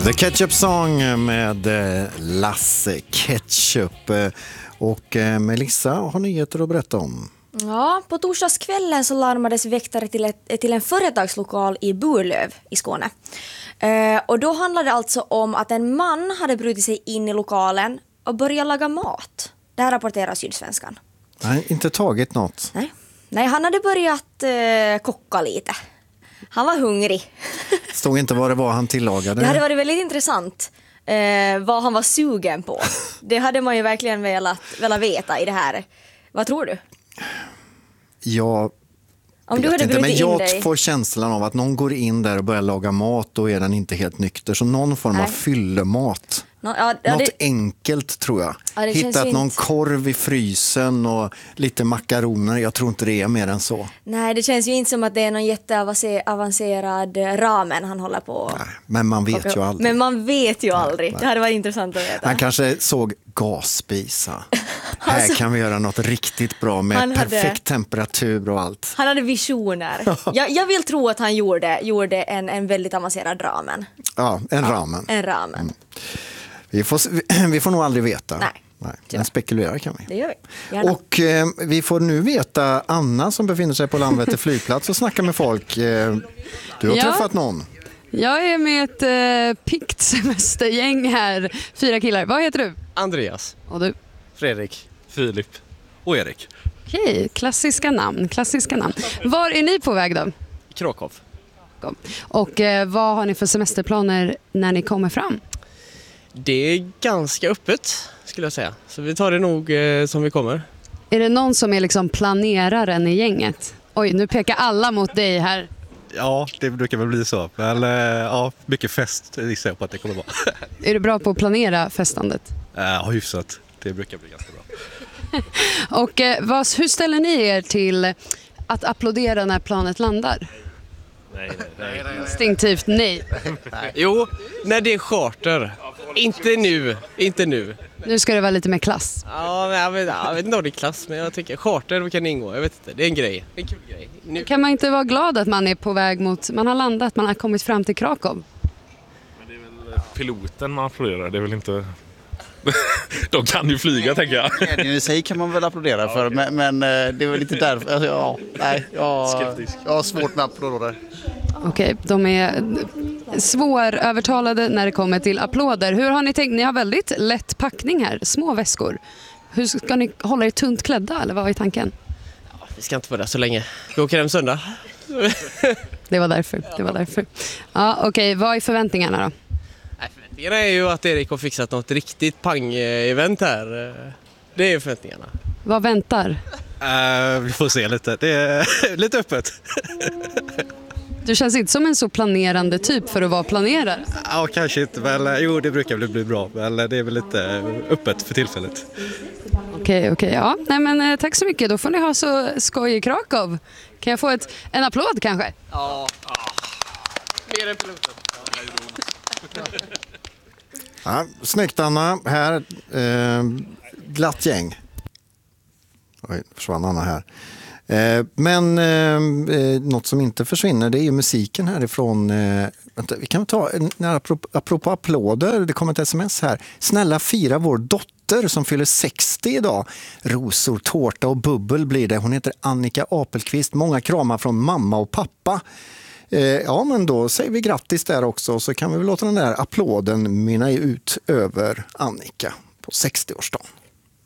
The Ketchup Song med Lasse Ketchup. Och Melissa har nyheter att berätta om. Ja, på torsdagskvällen så larmades väktare till en företagslokal i Burlöv i Skåne. Och då handlade det alltså om att en man hade brutit sig in i lokalen och börjat laga mat. Det här rapporterar Sydsvenskan. Nej, inte tagit något. Nej, han hade börjat kocka lite. Han var hungrig. Stod inte vad det var han tillagade. Det hade varit väldigt intressant vad han var sugen på. Det hade man ju verkligen velat veta i det här. Vad tror du? Jag Om du hade brutit in dig. Jag får känslan av att någon går in där och börjar laga mat, då är den inte helt nykter. Så någon form av fyllemat. Något enkelt tror jag. Hittat någon korv i frysen och lite makaroner. Jag tror inte det är mer än så. Nej, det känns ju inte som att det är någon jätteavancerad ramen han håller på. Nej, men man vet ju aldrig. Men man vet ju aldrig. Nej. Det hade varit intressant att veta. Han kanske såg gasspisa. Här kan vi göra något riktigt bra med perfekt temperatur och allt. Han hade visioner. Jag vill tro att han gjorde en väldigt avancerad ramen. Ja, en ramen. En ramen. Mm. Vi får nog aldrig veta. Nej. Men spekulera kan vi. Det gör vi. Gärna. Och vi får nu veta Anna som befinner sig på Landvetter flygplats och snackar med folk. Du har träffat någon. Jag är med ett pikt semestergäng här. 4 killar. Vad heter du? Andreas. Och du? Fredrik. Filip. Och Erik. Okej, klassiska namn. Var är ni på väg då? Krakow. Och vad har ni för semesterplaner när ni kommer fram? Det är ganska öppet skulle jag säga. Så vi tar det nog som vi kommer. Är det någon som är liksom planeraren i gänget? Oj, nu pekar alla mot dig här. Ja, det brukar väl bli så. Eller mycket fest gissar jag på att det kommer vara. Är du bra på att planera festandet? Ja, hyfsat. Det brukar bli ganska bra. Och hur ställer ni er till att applådera när planet landar? Nej. Instinktivt nej. Jo, när det är charter. Inte nu. Nu ska det vara lite mer klass. Ja, jag vet inte om det är klass, men jag tycker charter kan ingå. Jag vet inte, det är en grej. Det är en kul grej. Nu. Kan man inte vara glad att man är på väg man har landat, man har kommit fram till Krakow? Men det är väl piloten man applåderar, det är väl inte... De kan ju flyga, tänker jag. I sig kan man väl applådera för, men det är väl inte därför. Alltså, jag har svårt med applåder. Okej, de är svårövertalade när det kommer till applåder. Hur har ni tänkt? Ni har väldigt lätt packning här, små väskor. Hur ska ni hålla er tunt klädda, eller vad är tanken? Ja, vi ska inte vara där så länge. Vi åker hem söndag. Det var därför. Ja, okej, vad är förväntningarna då? Förväntningarna är ju att Erik har fixat något riktigt pang-event här. Det är förväntningarna. Vad väntar? Vi får se lite. Det är lite öppet. Du känns inte som en så planerande typ för att vara planerare. Ja, kanske inte. Men, jo, det brukar väl bli bra. Men det är väl lite öppet för tillfället. Okej. Ja. Nej, men tack så mycket. Då får ni ha så skoj i Krakow. Kan jag få en applåd kanske? Ja. Mer än piloten. Ja, snyggt Anna. Här, glatt gäng. Oj, försvann Anna här. Men något som inte försvinner, det är ju musiken härifrån. Vi kan ta apropå applåder, det kommer ett sms här. Snälla fira vår dotter som fyller 60 idag. Rosor, tårta och bubbel blir det. Hon heter Annika Apelqvist. Många kramar från mamma och pappa. Ja, men då säger vi grattis där också, så kan vi väl låta den där applåden mynna ut över Annika på 60-årsdagen.